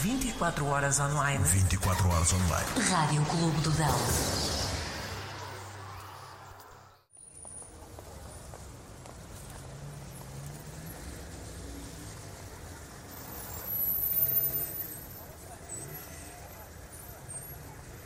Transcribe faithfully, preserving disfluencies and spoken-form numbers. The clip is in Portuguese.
vinte e quatro horas online. vinte e quatro horas online. Rádio Clube do Dão.